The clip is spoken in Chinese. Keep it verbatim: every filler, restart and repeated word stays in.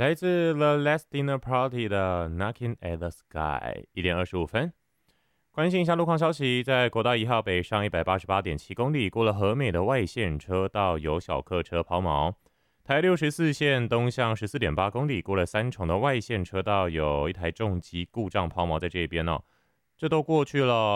来自 The Last Dinner Party 的 Knocking at the Sky， 一点二十五分。关心一下路况消息，在国道一号北上一百八十八点七公里，过了和美的外线车道有小客车抛锚。台六十四线东向十四点八公里，过了三重的外线车道有一台重机故障抛锚在这边哦，这都过去了。